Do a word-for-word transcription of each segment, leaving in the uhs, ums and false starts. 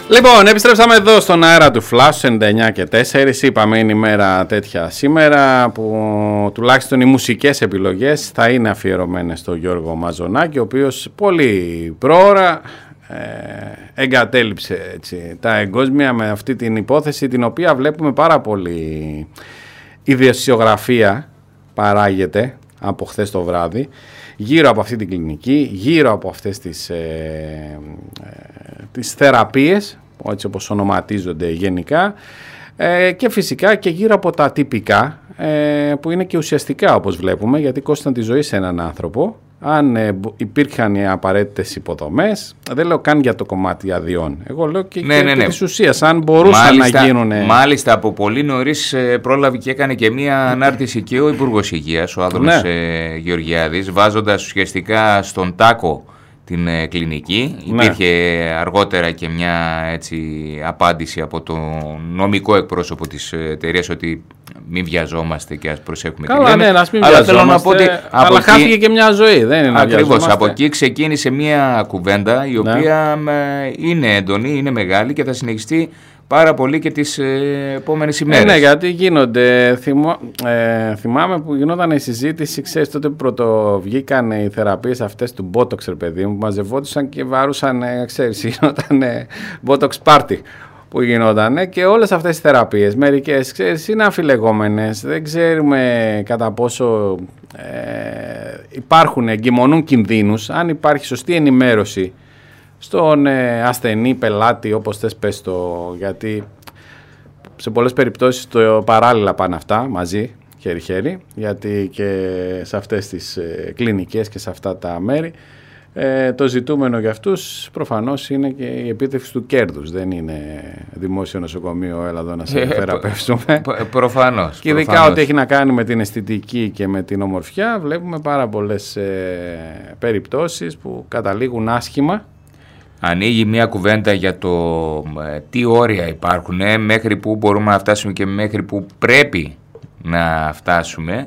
Λοιπόν, επιστρέψαμε εδώ στον αέρα του Flash ενενήντα εννιά και τέσσερα. Είπαμε είναι η μέρα τέτοια σήμερα που τουλάχιστον οι μουσικές επιλογές θα είναι αφιερωμένες στον Γιώργο Μαζονάκη, ο οποίος πολύ πρόωρα ε, εγκατέλειψε έτσι, τα εγκόσμια με αυτή την υπόθεση, την οποία βλέπουμε πάρα πολύ ιδιοσιογραφία παράγεται από χθες το βράδυ γύρω από αυτή την κλινική, γύρω από αυτές τις, ε, ε, τις θεραπείες, έτσι όπως ονοματίζονται γενικά, ε, και φυσικά και γύρω από τα τυπικά, ε, που είναι και ουσιαστικά όπως βλέπουμε, γιατί κόστησαν τη ζωή σε έναν άνθρωπο. Αν ε, υπήρχαν οι απαραίτητες υποδομές, δεν λέω καν για το κομμάτι αδειών, εγώ λέω και, ναι, και, ναι, ναι. και της ουσίας, αν μπορούσαν μάλιστα, να γίνουν. Μάλιστα από πολύ νωρίς ε, πρόλαβε και έκανε και μία ανάρτηση και ο Υπουργός Υγείας, ο Άδωνος ναι. ε, Γεωργιάδης, βάζοντας ουσιαστικά στον τάκο την ε, κλινική. Ναι. Υπήρχε αργότερα και μια έτσι, απάντηση από το νομικό εκπρόσωπο της εταιρείας ότι μην βιαζόμαστε και ας προσέχουμε. Καλά, ναι, ας μην αλλά θέλω να πω ότι αλλά εκεί, χάθηκε και μια ζωή, δεν είναι. Ακριβώς, από εκεί ξεκίνησε μια κουβέντα η οποία ναι. είναι έντονη, είναι μεγάλη και θα συνεχιστεί πάρα πολύ και τις ε, επόμενες ημέρες. Ναι, ναι, γιατί γίνονται, θυμώ, ε, θυμάμαι που γινόταν η συζήτηση, ξέρεις, τότε που πρωτοβγήκαν οι θεραπείες αυτές του Botox, ρε παιδί μου, που μαζευόντουσαν και βάρουσαν, ε, ξέρεις, γινόταν ε, Botox party που γινόταν και όλες αυτές οι θεραπείες, μερικές, ξέρεις, είναι αμφιλεγόμενες, δεν ξέρουμε κατά πόσο ε, υπάρχουν, εγκυμονούν κινδύνους, αν υπάρχει σωστή ενημέρωση στον ε, ασθενή πελάτη, όπως θες πες το, γιατί σε πολλές περιπτώσεις το παράλληλα πάνε αυτά μαζί, χέρι-χέρι, γιατί και σε αυτές τις ε, κλινικές και σε αυτά τα μέρη ε, το ζητούμενο για αυτούς προφανώς είναι και η επίτευξη του κέρδους, δεν είναι δημόσιο νοσοκομείο, έλα εδώ να σε θεραπεύσουμε. Προφανώς. Και ειδικά ό,τι έχει να κάνει με την αισθητική και με την ομορφιά, βλέπουμε πάρα πολλές ε, περιπτώσεις που καταλήγουν άσχημα. Ανοίγει μια κουβέντα για το ε, τι όρια υπάρχουν, ε, μέχρι που μπορούμε να φτάσουμε και μέχρι που πρέπει να φτάσουμε.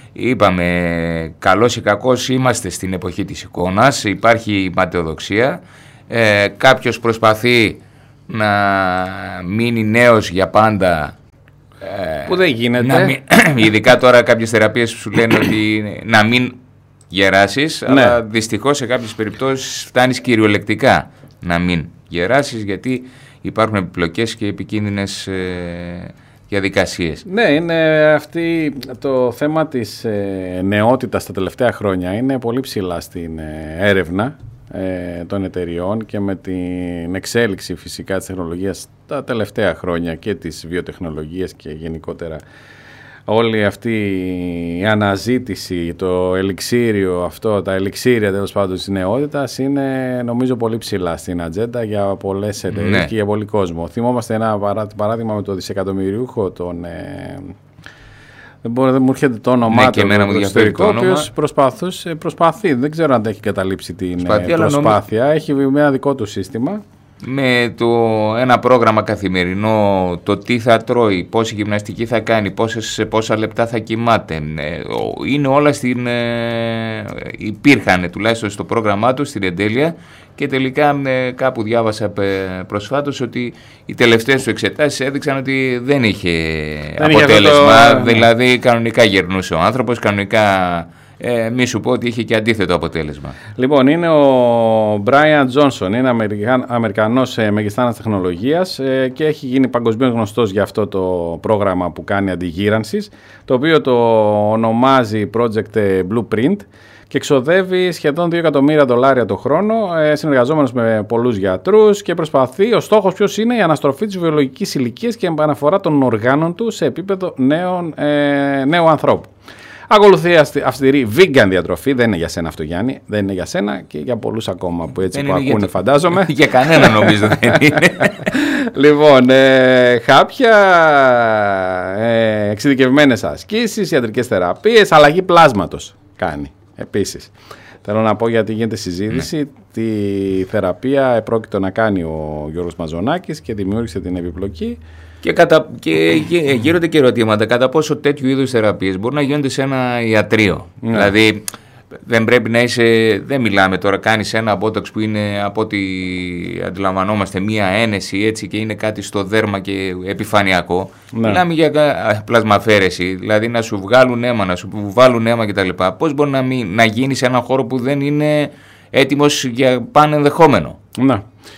Είπαμε, καλώς ή κακώς είμαστε στην εποχή της εικόνας, υπάρχει ματαιοδοξία, ε, κάποιος προσπαθεί να μείνει νέος για πάντα. Ε, που δεν γίνεται. Να μην, ειδικά τώρα κάποιες θεραπείες σου λένε ότι να μην γεράσεις, ναι. αλλά δυστυχώς σε κάποιες περιπτώσεις φτάνεις κυριολεκτικά να μην γεράσεις, γιατί υπάρχουν επιπλοκές και επικίνδυνες ε, διαδικασίες. Ναι, είναι αυτή το θέμα της ε, νεότητας τα τελευταία χρόνια είναι πολύ ψηλά στην ε, έρευνα ε, των εταιριών και με την εξέλιξη φυσικά της τεχνολογίας τα τελευταία χρόνια και της βιοτεχνολογίας και γενικότερα όλη αυτή η αναζήτηση, το ελιξίριο αυτό, τα ελιξίρια τέλος πάντων της νεότητας είναι νομίζω πολύ ψηλά στην ατζέντα για πολλές εταιρείες ναι. και για πολύ κόσμο. Θυμόμαστε ένα παράδειγμα με το δισεκατομμυριούχο τον... Ε, δεν, μπορεί, δεν μου έρχεται το όνομά του, ναι, το ιστορικό, ο οποίος προσπαθεί, δεν ξέρω αν τα έχει καταλήψει την Σπαθή, προσπάθεια, νομίζω... έχει ένα δικό του σύστημα. Με το, ένα πρόγραμμα καθημερινό, το τι θα τρώει, πόση γυμναστική θα κάνει, πόσες, πόσα λεπτά θα κοιμάται, είναι όλα στην, υπήρχαν τουλάχιστον στο πρόγραμμά του, στην εντέλεια, και τελικά κάπου διάβασα προσφάτως ότι οι τελευταίες του εξετάσεις έδειξαν ότι δεν είχε δεν αποτέλεσμα, είχε το... δηλαδή κανονικά γερνούσε ο άνθρωπος, κανονικά... Ε, μη σου πω ότι είχε και αντίθετο αποτέλεσμα. Λοιπόν, είναι ο Μπράιαν Τζόνσον, είναι Αμερικαν, Αμερικανός ε, μεγιστάνας τεχνολογίας ε, και έχει γίνει παγκοσμίως γνωστός για αυτό το πρόγραμμα που κάνει αντιγύρανσης, το οποίο το ονομάζει Project Blueprint και εξοδεύει σχεδόν δύο εκατομμύρια δολάρια το χρόνο, ε, συνεργαζόμενος με πολλούς γιατρούς και προσπαθεί, ο στόχος ποιος είναι, η αναστροφή της βιολογικής ηλικίας και η επαναφορά των οργάνων του σε επίπεδο νέων, ε, νέου ανθρώπου. Ακολουθεί αυστηρή vegan διατροφή, δεν είναι για σένα αυτό Γιάννη, δεν είναι για σένα και για πολλούς ακόμα που έτσι δεν που ακούνε το... φαντάζομαι. Για κανένα νομίζω δεν είναι. Λοιπόν, ε, χάπια, ε, εξειδικευμένες ασκήσεις, ιατρικές θεραπείες, αλλαγή πλάσματος κάνει επίσης. Θέλω να πω γιατί γίνεται συζήτηση, ναι. τη θεραπεία επρόκειτο να κάνει ο Γιώργος Μαζονάκης και δημιούργησε την επιπλοκή. Και, κατα... και γύρονται και ερωτήματα κατά πόσο τέτοιου είδους θεραπείες μπορούν να γίνονται σε ένα ιατρείο. Ναι. Δηλαδή, δεν πρέπει να είσαι, δεν μιλάμε τώρα, κάνεις ένα μπότοξ που είναι από ό,τι αντιλαμβανόμαστε μία ένεση έτσι και είναι κάτι στο δέρμα και επιφανειακό. Ναι. Μιλάμε για πλασμαφέρεση, δηλαδή να σου βγάλουν αίμα, να σου βάλουν αίμα κτλ. Πώς μπορεί να, μην, να γίνει σε έναν χώρο που δεν είναι έτοιμος για πάνω ενδεχόμενο. Ναι.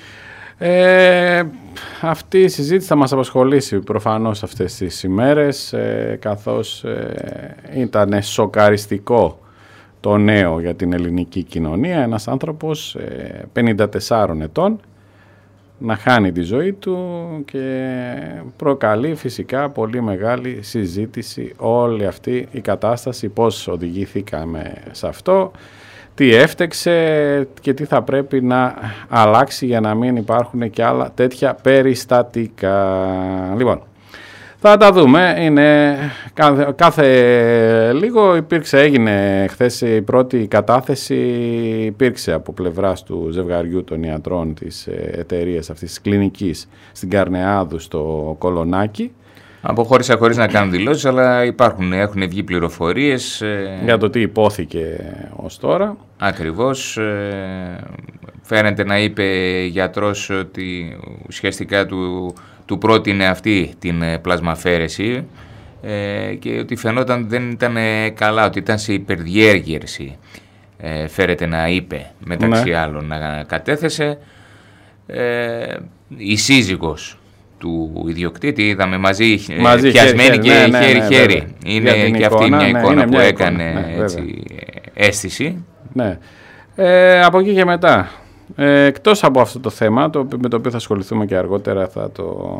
Ε, αυτή η συζήτηση θα μας απασχολήσει προφανώς αυτές τις ημέρες, ε, καθώς ε, ήταν σοκαριστικό το νέο για την ελληνική κοινωνία. Ένας άνθρωπος ε, πενήντα τεσσάρων ετών να χάνει τη ζωή του και προκαλεί φυσικά πολύ μεγάλη συζήτηση όλη αυτή η κατάσταση, πώς οδηγήθηκαμε σε αυτό, τι έφτεξε και τι θα πρέπει να αλλάξει για να μην υπάρχουν και άλλα τέτοια περιστατικά. Λοιπόν, θα τα δούμε. Είναι κάθε, κάθε λίγο υπήρξε, έγινε χθες η πρώτη κατάθεση, υπήρξε από πλευράς του ζευγαριού των ιατρών της εταιρείας αυτής της κλινικής στην Καρνεάδου στο Κολονάκι. Αποχώρησα χωρίς να κάνουν δηλώσεις, αλλά υπάρχουν, έχουν βγει πληροφορίες για το τι υπόθηκε ως τώρα. Ακριβώς. Φαίνεται να είπε γιατρός ότι ουσιαστικά του, του πρότεινε αυτή την πλασμαφέρεση ε, και ότι φαινόταν δεν ήταν καλά, ότι ήταν σε υπερδιέργερση. Ε, φέρεται να είπε, μεταξύ ναι. άλλων, να κατέθεσε. Ε, η σύζυγος του ιδιοκτήτη, είδαμε μαζί, μαζί πιασμένη και χέρι-χέρι. Ναι, ναι, ναι, είναι και αυτή εικόνα, μια εικόνα ναι, που μια έκανε εικόνα, ναι, έτσι, αίσθηση. Ναι. Ε, από εκεί και μετά, ε, εκτός από αυτό το θέμα, το, με το οποίο θα ασχοληθούμε και αργότερα, θα το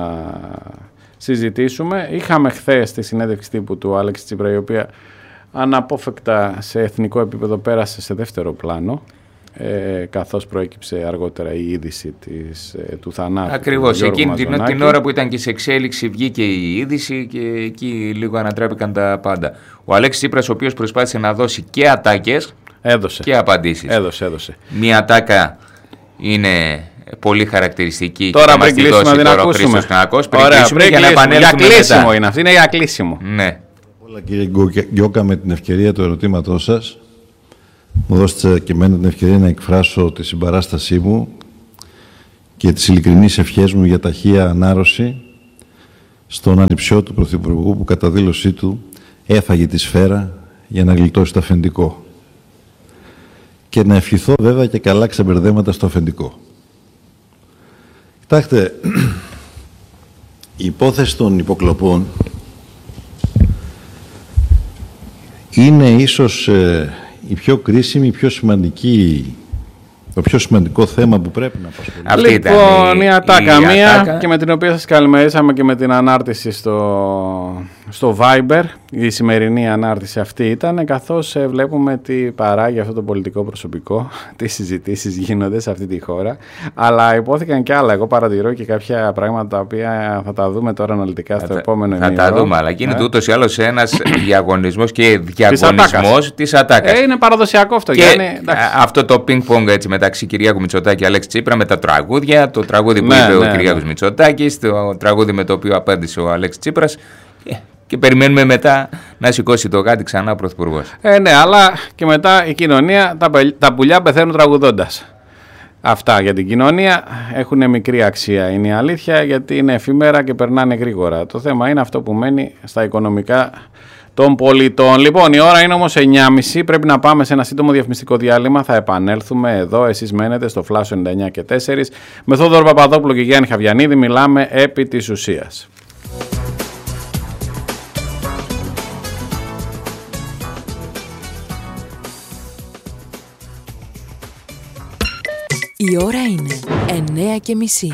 ξανασυζητήσουμε. Είχαμε χθες τη συνέντευξη τύπου του Άλεξη Τσίπρα, η οποία αναπόφευκτα σε εθνικό επίπεδο πέρασε σε δεύτερο πλάνο. Ε, καθώς προέκυψε αργότερα η είδηση της, ε, του θανάτου. Ακριβώς, εκείνη την, την ώρα που ήταν και σε εξέλιξη βγήκε η είδηση και εκεί λίγο ανατράπηκαν τα πάντα. Ο Αλέξης Τσίπρας, ο οποίος προσπάθησε να δώσει και ατάκες έδωσε. και απαντήσεις. Έδωσε, έδωσε. Μία ατάκα είναι πολύ χαρακτηριστική. Τώρα και πριν κλείσουμε να την ακούσουμε. Ωραία, πριν για να επανέλθουμε. Για κλείσιμο είναι αυτή, είναι για κλείσιμο. Ναι. Όλα, κύριε Γκιόκα, με την ευκαιρία του ερωτήματός σας, μου δώσετε και εμένα την ευκαιρία να εκφράσω τη συμπαράστασή μου και τις ειλικρινείς ευχές μου για ταχεία ανάρρωση στον ανιψιό του Πρωθυπουργού που κατά δήλωσή του έφαγε τη σφαίρα για να γλιτώσει το αφεντικό. Και να ευχηθώ βέβαια και καλά ξεμπερδέματα στο αφεντικό. Κοιτάξτε, η υπόθεση των υποκλοπών είναι ίσως ε, η πιο κρίσιμη, η πιο σημαντική, το πιο σημαντικό θέμα που πρέπει να απασχολήσει. Λοιπόν, η ατάκα μία και με την οποία σας καλημερίσαμε και με την ανάρτηση στο, στο Viber. Η σημερινή ανάρτηση αυτή ήταν, καθώς βλέπουμε τι παράγει αυτό το πολιτικό προσωπικό, τι συζητήσεις γίνονται σε αυτή τη χώρα. Αλλά υπόθηκαν και άλλα. Εγώ παρατηρώ και κάποια πράγματα τα οποία θα τα δούμε τώρα αναλυτικά στο θα, επόμενο Θα ημίωρο. τα δούμε, αλλά γίνεται ναι. ούτως ή άλλως ένας διαγωνισμός και διαγωνισμός της ατάκας. Ε, είναι παραδοσιακό αυτό. Και Γιάννη, αυτό το πινκ-πονγκ έτσι μεταξύ Κυριάκου Μητσοτάκη και Αλέξη Τσίπρα με τα τραγούδια, το τραγούδι που ναι, είπε ναι, ο Κυριάκος ναι. Μητσοτάκης, το τραγούδι με το οποίο απάντησε ο Αλέξης Τσίπρας. Και περιμένουμε μετά να σηκώσει το γάτι ξανά ο Πρωθυπουργός. Ε, ναι, αλλά και μετά η κοινωνία, τα, τα πουλιά πεθαίνουν τραγουδώντας. Αυτά για την κοινωνία έχουν μικρή αξία, είναι η αλήθεια, γιατί είναι εφήμερα και περνάνε γρήγορα. Το θέμα είναι αυτό που μένει στα οικονομικά των πολιτών. Λοιπόν, η ώρα είναι όμως εννιά και μισή, πρέπει να πάμε σε ένα σύντομο διαφημιστικό διάλειμμα. Θα επανέλθουμε εδώ, εσείς μένετε στο Flash ενενήντα εννιά και τέσσερα. Με Θόδωρο Παπαδόπουλο και Γιάννη Χαβιανίδη μιλάμε επί της ουσίας. Η ώρα είναι εννιά και μισή.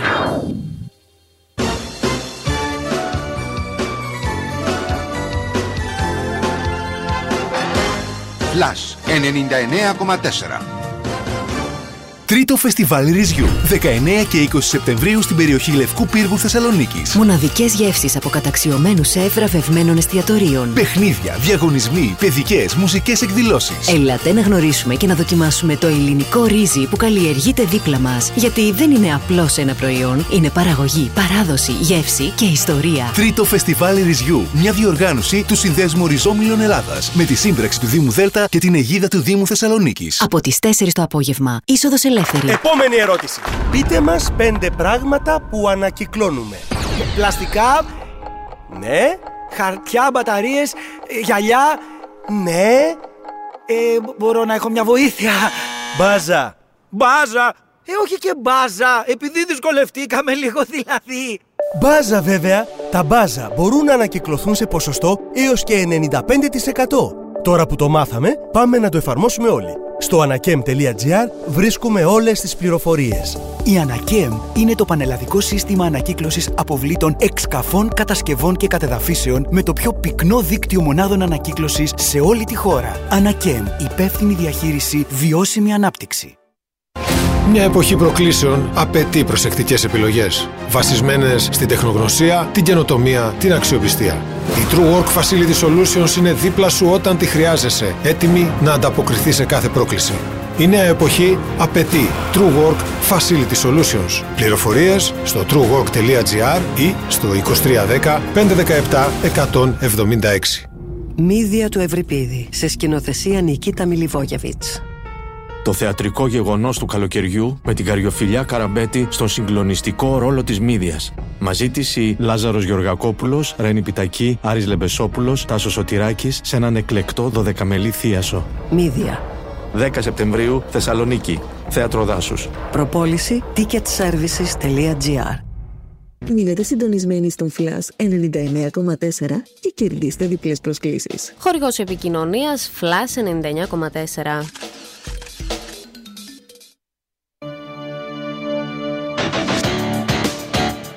Flash ενενήντα εννιά κόμμα τέσσερα. Τρίτο φεστιβάλ Ρυζιού. δεκαεννέα και είκοσι Σεπτεμβρίου στην περιοχή Λευκού Πύργου Θεσσαλονίκης. Μοναδικές γεύσεις από καταξιωμένους σεφ βραβευμένων εστιατορίων. Παιχνίδια, διαγωνισμοί, παιδικές, μουσικές εκδηλώσεις. Έλατε να γνωρίσουμε και να δοκιμάσουμε το ελληνικό ρύζι που καλλιεργείται δίπλα μας. Γιατί δεν είναι απλώς ένα προϊόν, είναι παραγωγή, παράδοση, γεύση και ιστορία. Τρίτο φεστιβάλ Ρυζιού. Μια διοργάνωση του Συνδέσμου Ριζόμυλων Ελλάδας. Με τη σύμπραξη του Δήμου Δέλτα και την αιγίδα του Δήμου Θεσσαλονίκης. Από τις τέσσερις το απόγευμα. Είσοδος ελεύθερη. Επόμενη ερώτηση. Πείτε μας πέντε πράγματα που ανακυκλώνουμε. Πλαστικά. Ναι. Χαρτιά, μπαταρίες, γυαλιά. Ναι. Ε, μπορώ να έχω μια βοήθεια. Μπάζα. Μπάζα. Ε, όχι και μπάζα. Επειδή δυσκολευτήκαμε λίγο δηλαδή. Μπάζα βέβαια. Τα μπάζα μπορούν να ανακυκλωθούν σε ποσοστό έως και ενενήντα πέντε τοις εκατό. Τώρα που το μάθαμε, πάμε να το εφαρμόσουμε όλοι. Στο ανακέμ τελεία τζι άρ βρίσκουμε όλες τις πληροφορίες. Η Ανακέμ είναι το πανελλαδικό σύστημα ανακύκλωσης αποβλήτων εξκαφών, κατασκευών και κατεδαφίσεων με το πιο πυκνό δίκτυο μονάδων ανακύκλωσης σε όλη τη χώρα. Ανακέμ, υπεύθυνη διαχείριση, βιώσιμη ανάπτυξη. Μια εποχή προκλήσεων απαιτεί προσεκτικές επιλογές, βασισμένες στην τεχνογνωσία, την καινοτομία, την αξιοπιστία. Η True Work Facility Solutions είναι δίπλα σου όταν τη χρειάζεσαι, έτοιμη να ανταποκριθεί σε κάθε πρόκληση. Η νέα εποχή απαιτεί True Work Facility Solutions. Πληροφορίες στο truework τελεία τζι άρ ή στο είκοσι τρία δέκα πεντακόσια δεκαεπτά εκατόν εβδομήντα έξι. Μύδια του Ευρυπίδη, σε σκηνοθεσία Νικίτα Μιλιβόγεβιτς. Το θεατρικό γεγονός του καλοκαιριού με την Καριοφιλιά Καραμπέτη στον συγκλονιστικό ρόλο της Μύδιας. Μαζί της η Λάζαρος Γεωργακόπουλος, Ρένη Πιτακή, Άρης Λεμπεσόπουλος, Τάσος Σωτηράκης σε έναν εκλεκτό δωδεκαμελή θίασο. Μύδια. δέκα Σεπτεμβρίου, Θεσσαλονίκη. Θέατρο Δάσους. Προπόληση ticket services τελεία τζι άρ. Μείνετε συντονισμένοι στον Flash ενενήντα εννέα κόμμα τέσσερα και κερδίστε διπλές προσκλήσεις. Χορηγός επικοινωνίας Flash ενενήντα εννέα κόμμα τέσσερα.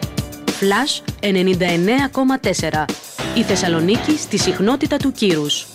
Flash ενενήντα εννέα κόμμα τέσσερα. Η Θεσσαλονίκη στη συχνότητα του κύρους.